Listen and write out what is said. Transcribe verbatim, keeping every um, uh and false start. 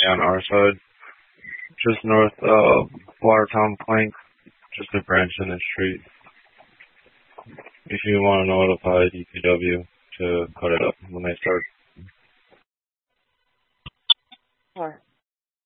on our side, just north of Watertown Plank, just a branch in the street. If you want to notify D P W to cut it up when they start